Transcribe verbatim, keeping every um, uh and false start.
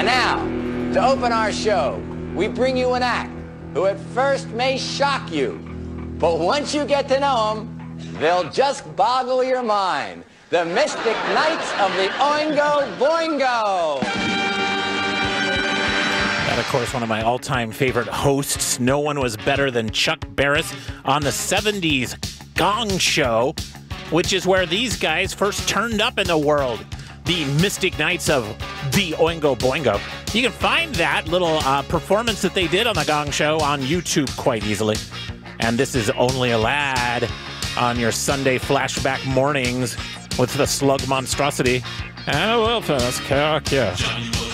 And now, to open our show, we bring you an act who at first may shock you, but once you get to know them, they'll just boggle your mind. The Mystic Knights of the Oingo Boingo. And of course, one of my all-time favorite hosts. No one was better than Chuck Barris on the seventies Gong Show, which is where these guys first turned up in the world. The Mystic Knights of the Oingo Boingo. You can find that little uh, performance that they did on the Gong Show on YouTube quite easily. And this is Only a Lad on your Sunday flashback mornings with the slug monstrosity. And a Wilfus, yeah.